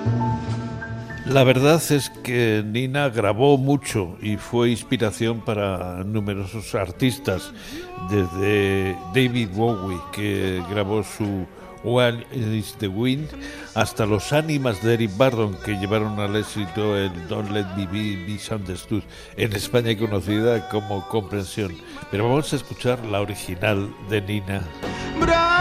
La verdad es que Nina grabó mucho y fue inspiración para numerosos artistas, desde David Bowie, que grabó su One is the Wind, hasta los Ánimas de Eric Burdon, que llevaron al éxito el Don't Let Me Be Misunderstood, en España conocida como Comprensión. Pero vamos a escuchar la original de Nina.